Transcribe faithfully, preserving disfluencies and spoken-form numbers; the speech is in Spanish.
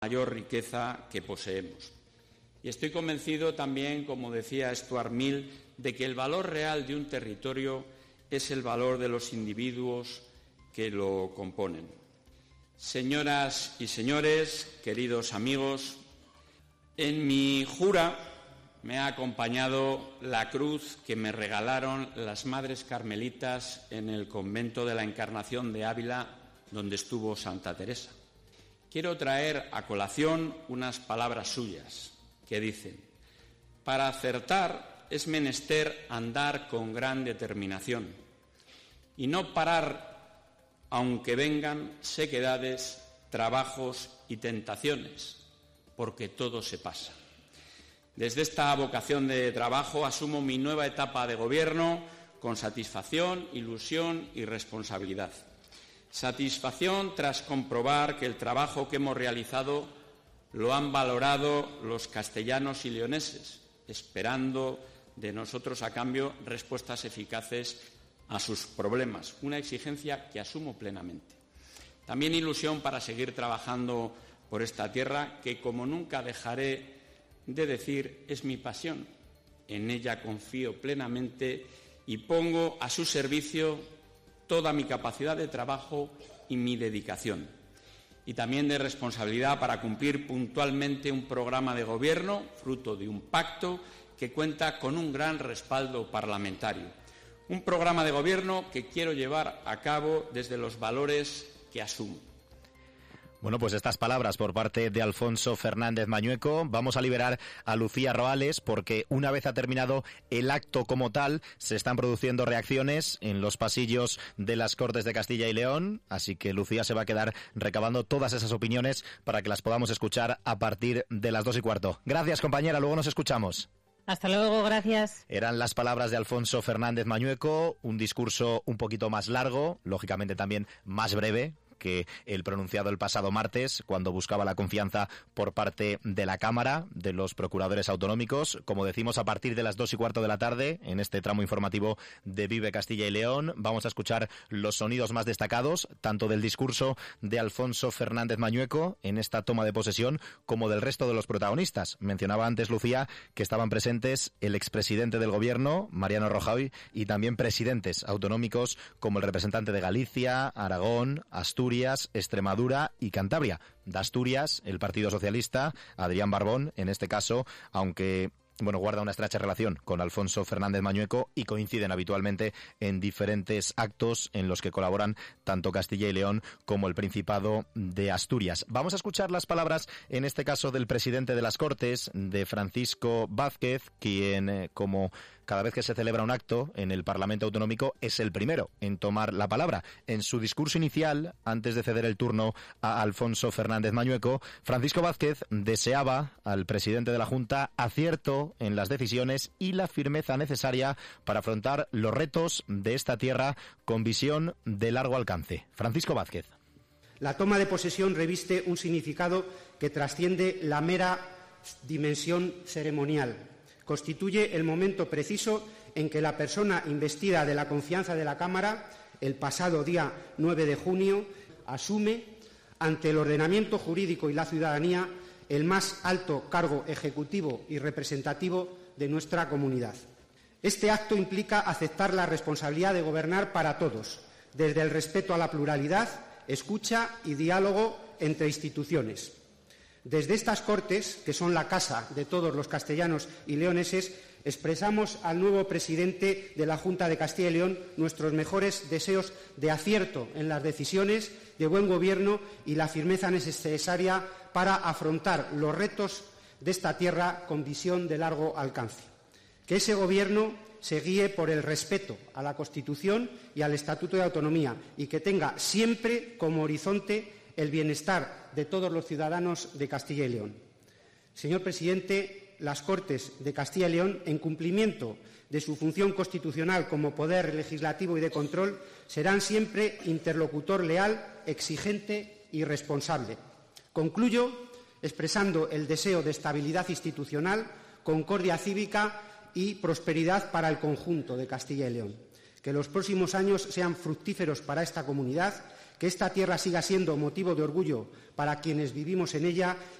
mayor riqueza que poseemos. Y estoy convencido también, como decía Stuart Mill, de que el valor real de un territorio es el valor de los individuos que lo componen. Señoras y señores, queridos amigos, en mi jura me ha acompañado la cruz que me regalaron las Madres Carmelitas en el convento de la Encarnación de Ávila, donde estuvo Santa Teresa. Quiero traer a colación unas palabras suyas que dicen: para acertar es menester andar con gran determinación y no parar aunque vengan sequedades, trabajos y tentaciones, porque todo se pasa. Desde esta vocación de trabajo asumo mi nueva etapa de gobierno con satisfacción, ilusión y responsabilidad. Satisfacción tras comprobar que el trabajo que hemos realizado lo han valorado los castellanos y leoneses, esperando de nosotros a cambio respuestas eficaces a sus problemas, una exigencia que asumo plenamente. También ilusión para seguir trabajando por esta tierra que, como nunca dejaré de decir, es mi pasión. En ella confío plenamente y pongo a su servicio toda mi capacidad de trabajo y mi dedicación. Y también de responsabilidad para cumplir puntualmente un programa de gobierno, fruto de un pacto que cuenta con un gran respaldo parlamentario. Un programa de gobierno que quiero llevar a cabo desde los valores que asumo. Bueno, pues estas palabras por parte de Alfonso Fernández Mañueco. Vamos a liberar a Lucía Roales porque una vez ha terminado el acto como tal, se están produciendo reacciones en los pasillos de las Cortes de Castilla y León, así que Lucía se va a quedar recabando todas esas opiniones para que las podamos escuchar a partir de las dos y cuarto. Gracias, compañera, luego nos escuchamos. Hasta luego, gracias. Eran las palabras de Alfonso Fernández Mañueco, un discurso un poquito más largo, lógicamente también más breve que el pronunciado el pasado martes, cuando buscaba la confianza por parte de la Cámara, de los procuradores autonómicos. Como decimos, a partir de las dos y cuarto de la tarde, en este tramo informativo de Vive Castilla y León, vamos a escuchar los sonidos más destacados, tanto del discurso de Alfonso Fernández Mañueco en esta toma de posesión, como del resto de los protagonistas. Mencionaba antes, Lucía, que estaban presentes el expresidente del Gobierno, Mariano Rajoy, y también presidentes autonómicos como el representante de Galicia, Aragón, Asturias, Extremadura y Cantabria. De Asturias, el Partido Socialista, Adrián Barbón, en este caso, aunque bueno, guarda una estrecha relación con Alfonso Fernández Mañueco y coinciden habitualmente en diferentes actos en los que colaboran tanto Castilla y León como el Principado de Asturias. Vamos a escuchar las palabras, en este caso, del presidente de las Cortes, de Francisco Vázquez, quien, eh, como cada vez que se celebra un acto en el Parlamento Autonómico, es el primero en tomar la palabra. En su discurso inicial, antes de ceder el turno a Alfonso Fernández Mañueco, Francisco Vázquez deseaba al presidente de la Junta acierto en las decisiones y la firmeza necesaria para afrontar los retos de esta tierra con visión de largo alcance. Francisco Vázquez. La toma de posesión reviste un significado que trasciende la mera dimensión ceremonial. Constituye el momento preciso en que la persona investida de la confianza de la Cámara, el pasado día nueve de junio, asume, ante el ordenamiento jurídico y la ciudadanía, el más alto cargo ejecutivo y representativo de nuestra comunidad. Este acto implica aceptar la responsabilidad de gobernar para todos, desde el respeto a la pluralidad, escucha y diálogo entre instituciones. Desde estas Cortes, que son la casa de todos los castellanos y leoneses, expresamos al nuevo presidente de la Junta de Castilla y León nuestros mejores deseos de acierto en las decisiones, de buen gobierno y la firmeza necesaria para afrontar los retos de esta tierra con visión de largo alcance. Que ese gobierno se guíe por el respeto a la Constitución y al Estatuto de Autonomía y que tenga siempre como horizonte el bienestar de todos los ciudadanos de Castilla y León. Señor presidente, las Cortes de Castilla y León, en cumplimiento de su función constitucional como poder legislativo y de control, serán siempre interlocutor leal, exigente y responsable. Concluyo expresando el deseo de estabilidad institucional, concordia cívica y prosperidad para el conjunto de Castilla y León. Que los próximos años sean fructíferos para esta comunidad, que esta tierra siga siendo motivo de orgullo para quienes vivimos en ella